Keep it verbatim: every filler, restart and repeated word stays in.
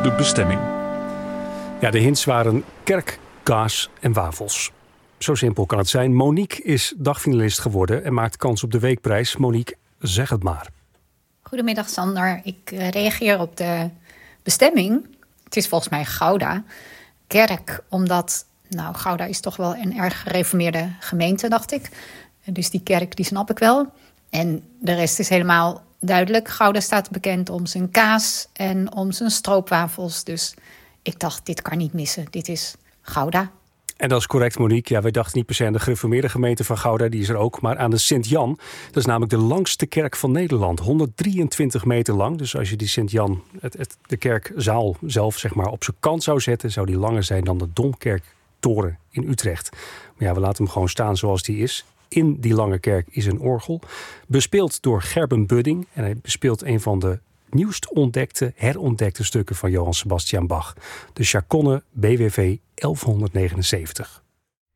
de bestemming. Ja, de hints waren kerk, kaas en wafels. Zo simpel kan het zijn. Monique is dagfinalist geworden en maakt kans op de weekprijs. Monique, zeg het maar. Goedemiddag Sander, ik uh, reageer op de bestemming. Het is volgens mij Gouda. Kerk, omdat nou, Gouda is toch wel een erg gereformeerde gemeente, dacht ik. Dus die kerk, die snap ik wel. En de rest is helemaal duidelijk. Gouda staat bekend om zijn kaas en om zijn stroopwafels. Dus ik dacht, dit kan niet missen. Dit is Gouda. En dat is correct, Monique. Ja, wij dachten niet per se aan de gereformeerde gemeente van Gouda, die is er ook, maar aan de Sint-Jan. Dat is namelijk de langste kerk van Nederland. honderddrieëntwintig meter lang. Dus als je die Sint-Jan, het, het, de kerkzaal zelf zeg maar, op zijn kant zou zetten, zou die langer zijn dan de Domkerktoren in Utrecht. Maar ja, we laten hem gewoon staan zoals die is. In die lange kerk is een orgel, bespeeld door Gerben Budding. En hij bespeelt een van de nieuwst ontdekte, herontdekte stukken van Johann Sebastian Bach. De Chaconne B W V elfhonderdnegenenzeventig.